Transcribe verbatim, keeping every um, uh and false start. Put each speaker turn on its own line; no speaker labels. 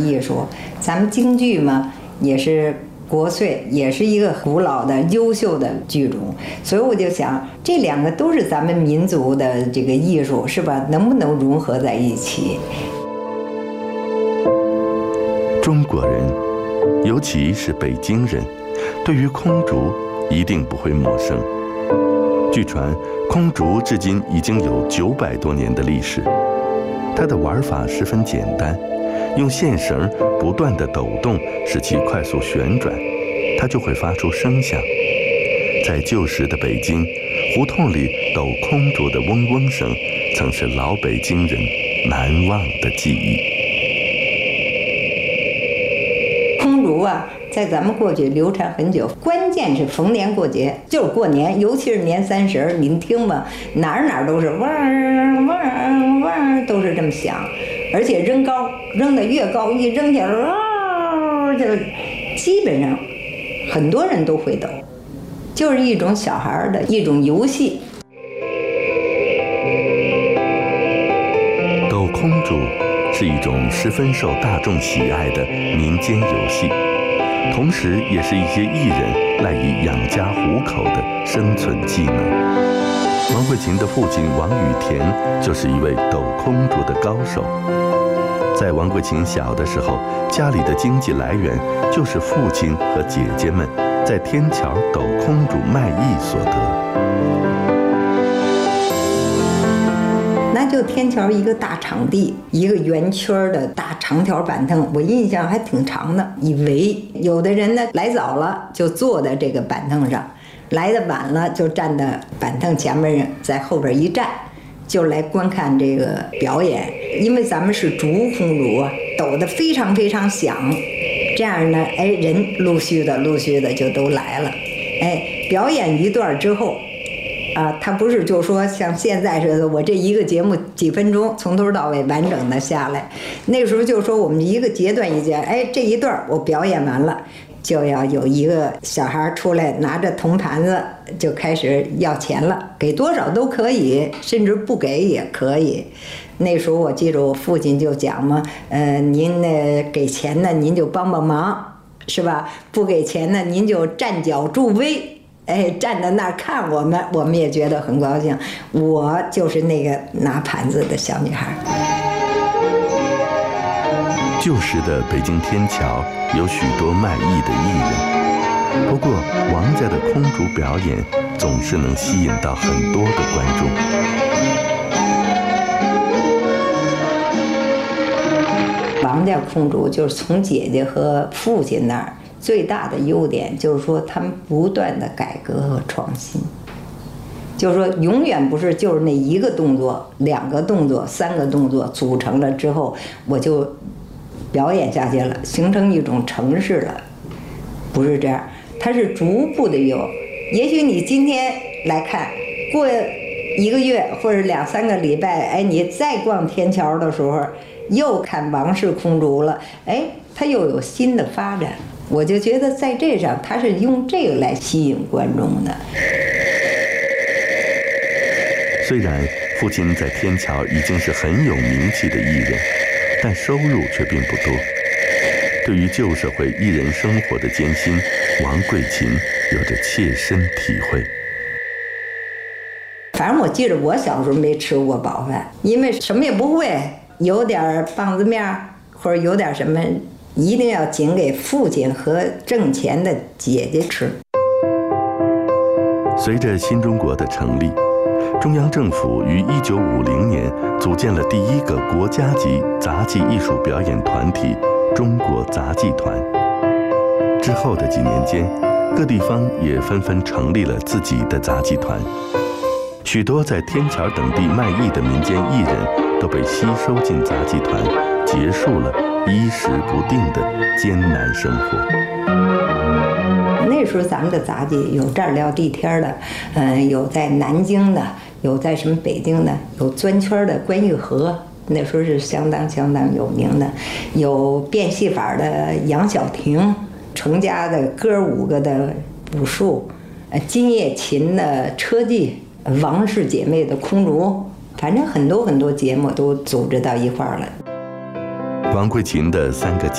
艺术。咱们京剧嘛，也是国粹，也是一个古老的优秀的剧种，所以我就想，这两个都是咱们民族的这个艺术，是吧？能不能融合在一起？
中国人，尤其是北京人，对于空竹一定不会陌生。据传，空竹至今已经有九百多年的历史。它的玩法十分简单，用线绳不断地抖动，使其快速旋转，它就会发出声响。在旧时的北京，胡同里抖空竹的嗡嗡声，曾是老北京人难忘的记忆。
空竹啊，在咱们过去流传很久，关键是逢年过节，就是过年，尤其是年三十，您听吧，哪儿哪儿都是嗡嗡嗡，都是这么响，而且扔高，扔得越高，一扔起来，哦，就基本上很多人都会抖，就是一种小孩的一种游戏。
抖空竹是一种十分受大众喜爱的民间游戏，同时也是一些艺人赖以养家糊口的生存技能。王慧琴的父亲王雨田就是一位抖空竹的高手。在王慧琴小的时候，家里的经济来源就是父亲和姐姐们在天桥抖空竹卖艺所得。
那就天桥一个大场地，一个圆圈的大长条板凳，我印象还挺长的，一围。有的人呢来早了就坐在这个板凳上，来的晚了就站在板凳前面，在后边一站，就来观看这个表演。因为咱们是竹空竹啊，抖得非常非常响，这样呢，哎，人陆续的陆续的就都来了。哎，表演一段之后。啊，他不是就说像现在似的，我这一个节目几分钟从头到尾完整的下来。那时候就说我们一个阶段一阶，哎，这一段我表演完了，就要有一个小孩出来拿着铜盘子就开始要钱了，给多少都可以，甚至不给也可以。那时候我记着我父亲就讲嘛，呃，您呢给钱呢您就帮帮忙，是吧？不给钱呢您就站脚助威。哎，站在那儿看我们，我们也觉得很高兴。我就是那个拿盘子的小女孩。
旧时的北京天桥有许多卖艺的艺人，不过王家的空竹表演总是能吸引到很多的观众。
王家空竹就是从姐姐和父亲那儿。最大的优点就是说，他们不断的改革和创新，就是说，永远不是就是那一个动作、两个动作、三个动作组成了之后，我就表演下去了，形成一种程式了，不是这样，它是逐步的有。也许你今天来看，过一个月或者两三个礼拜，哎，你再逛天桥的时候，又看王氏空竹了，哎，它又有新的发展。我就觉得在这上，他是用这个来吸引观众的。
虽然父亲在天桥已经是很有名气的艺人，但收入却并不多。对于旧社会艺人生活的艰辛，王桂琴有着切身体会。
反正我记得我小时候没吃过饱饭，因为什么也不会，有点棒子面或者有点什么。一定要仅给父亲和挣钱的姐姐吃。
随着新中国的成立，中央政府于一九五零年组建了第一个国家级杂技艺术表演团体——中国杂技团。之后的几年间，各地方也纷纷成立了自己的杂技团，许多在天桥等地卖艺的民间艺人都被吸收进杂技团，结束了衣食不定的艰难生活。
那时候咱们的杂技有这儿撂地天的，嗯、呃，有在南京的，有在什么北京的，有钻圈的关玉和，那时候是相当相当有名的，有变戏法的杨晓婷，程家的哥五个的武术，呃，金叶琴的车技，王氏姐妹的空竹，反正很多很多节目都组织到一块儿了。
王桂琴的三个